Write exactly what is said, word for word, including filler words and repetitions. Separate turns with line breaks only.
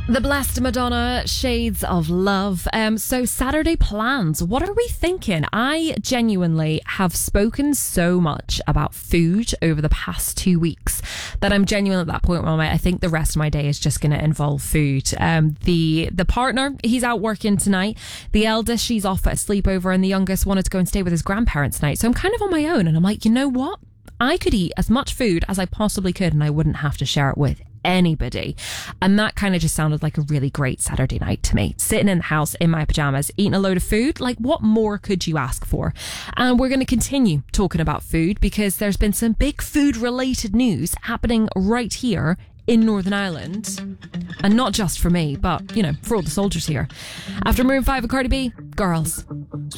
The Blessed Madonna, Shades of Love. Um, so Saturday plans, what are we thinking? I genuinely have spoken so much about food over the past two weeks that I'm genuinely at that point where I think the rest of my day is just going to involve food. Um, the the partner, he's out working tonight. The eldest, she's off at a sleepover, and the youngest wanted to go and stay with his grandparents tonight. So I'm kind of on my own, and I'm like, you know what? I could eat as much food as I possibly could, and I wouldn't have to share it with anybody. And that kind of just sounded like a really great Saturday night to me. Sitting in the house in my pajamas, eating a load of food. Like, what more could you ask for? And we're going to continue talking about food because there's been some big food related news happening right here in Northern Ireland. And not just for me, but, you know, for all the soldiers here. After Maroon five and Cardi B, Girls.